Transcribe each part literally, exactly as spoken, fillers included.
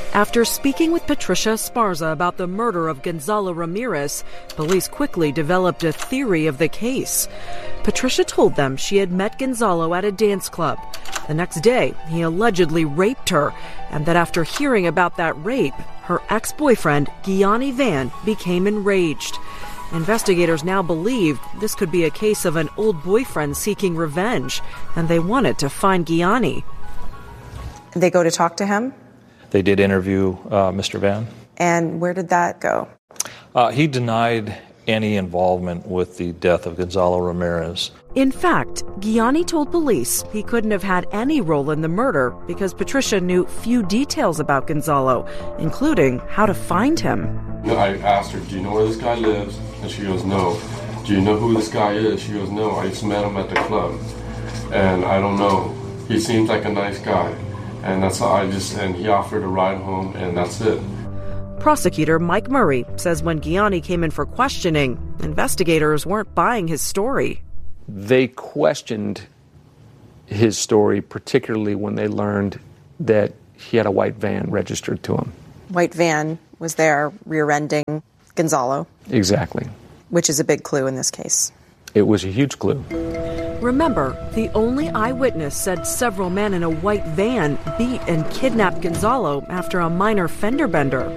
After speaking with Patricia Esparza about the murder of Gonzalo Ramirez, police quickly developed a theory of the case. Patricia told them she had met Gonzalo at a dance club. The next day, he allegedly raped her, and that after hearing about that rape, her ex-boyfriend, Gianni Van, became enraged. Investigators now believe this could be a case of an old boyfriend seeking revenge, and they wanted to find Gianni. They go to talk to him? They did interview uh, Mister Van. And where did that go? Uh, he denied any involvement with the death of Gonzalo Ramirez. In fact, Gianni told police he couldn't have had any role in the murder because Patricia knew few details about Gonzalo, including how to find him. I asked her, do you know where this guy lives? And she goes, no. Do you know who this guy is? She goes, no, I just met him at the club. And I don't know. He seems like a nice guy. And that's how I just, and he offered a ride home, and that's it. Prosecutor Mike Murray says when Gianni came in for questioning, investigators weren't buying his story. They questioned his story, particularly when they learned that he had a white van registered to him. White van was there rear-ending Gonzalo. Exactly. Which is a big clue in this case. It was a huge clue. Remember, the only eyewitness said several men in a white van beat and kidnapped Gonzalo after a minor fender bender.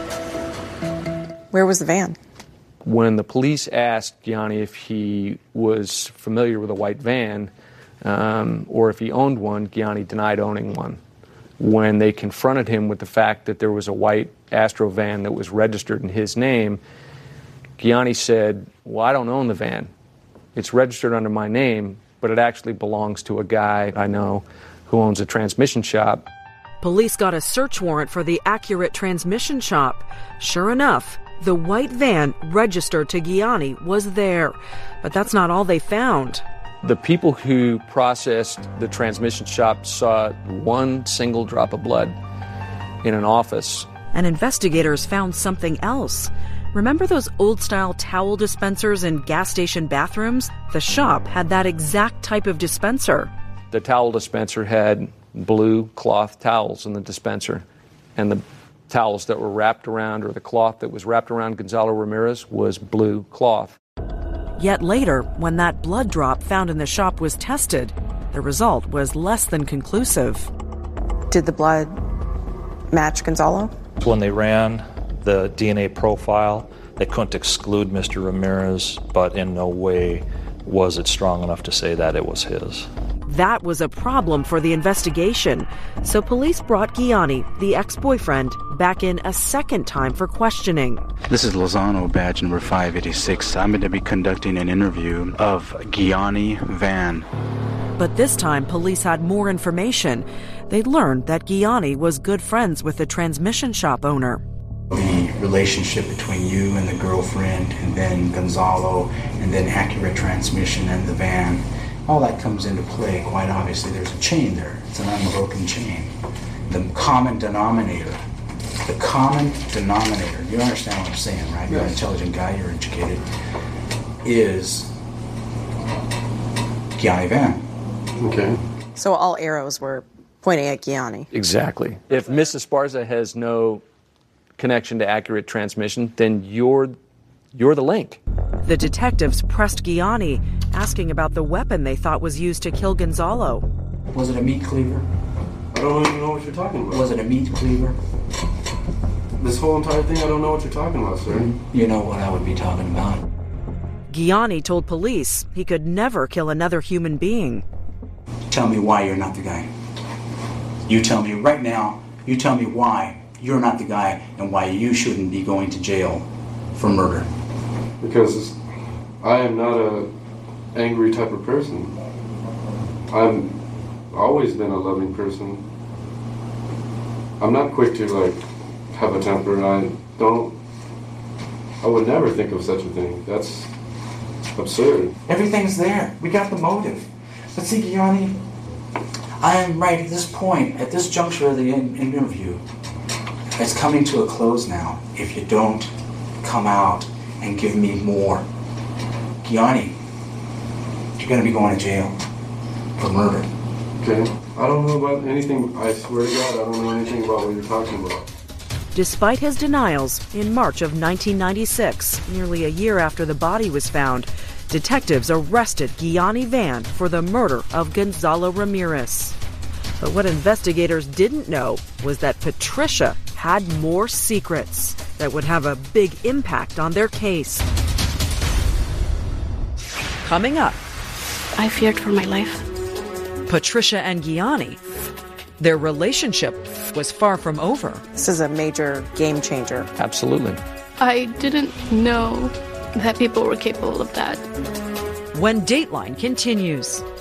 Where was the van? When the police asked Gianni if he was familiar with a white van um, or if he owned one, Gianni denied owning one. When they confronted him with the fact that there was a white Astro van that was registered in his name, Gianni said, well, I don't own the van. It's registered under my name, but it actually belongs to a guy I know who owns a transmission shop. Police got a search warrant for the Accurate Transmission Shop. Sure enough, the white van registered to Gianni was there. But that's not all they found. The people who processed the transmission shop saw one single drop of blood in an office. And investigators found something else. Remember those old-style towel dispensers in gas station bathrooms? The shop had that exact type of dispenser. The towel dispenser had blue cloth towels in the dispenser, and the towels that were wrapped around, or the cloth that was wrapped around Gonzalo Ramirez, was blue cloth. Yet later, when that blood drop found in the shop was tested, the result was less than conclusive. Did the blood match Gonzalo? When they ran the D N A profile, they couldn't exclude Mister Ramirez, but in no way was it strong enough to say that it was his. That was a problem for the investigation, so police brought Gianni, the ex-boyfriend, back in a second time for questioning. This is Lozano, badge number five eighty-six. I'm going to be conducting an interview of Gianni Van. But this time, police had more information. They'd learned that Gianni was good friends with the transmission shop owner. The relationship between you and the girlfriend, and then Gonzalo, and then Accurate Transmission and the van, all that comes into play. Quite obviously, there's a chain there. It's an unbroken chain. The common denominator, the common denominator, you understand what I'm saying, right? You're an intelligent guy, you're educated, is Gianni Van. Okay. So all arrows were pointing at Gianni. Exactly. If Miss Esparza has no connection to Accurate Transmission, then you're you're the link. The detectives pressed Gianni, asking about the weapon they thought was used to kill Gonzalo. Was it a meat cleaver? I don't even know what you're talking about. Was it a meat cleaver? This whole entire thing, I don't know what you're talking about, sir. You know what I would be talking about. Gianni told police he could never kill another human being. Tell me why you're not the guy. You tell me right now, you tell me why you're not the guy and why you shouldn't be going to jail for murder. Because I am not a angry type of person. I've always been a loving person. I'm not quick to like have a temper, and I don't, I would never think of such a thing. That's absurd. Everything's there. We got the motive. But see, Gianni, I am right at this point, at this juncture of the in- interview. It's coming to a close now if you don't come out and give me more. Gianni, you're going to be going to jail for murder. Okay. I don't know about anything. I swear to God, I don't know anything about what you're talking about. Despite his denials, in March of nineteen ninety-six, nearly a year after the body was found, detectives arrested Gianni Van for the murder of Gonzalo Ramirez. But what investigators didn't know was that Patricia had more secrets that would have a big impact on their case. Coming up, I feared for my life. Patricia and Gianni. Their relationship was far from over. This is a major game changer. Absolutely. I didn't know that people were capable of that. When Dateline continues.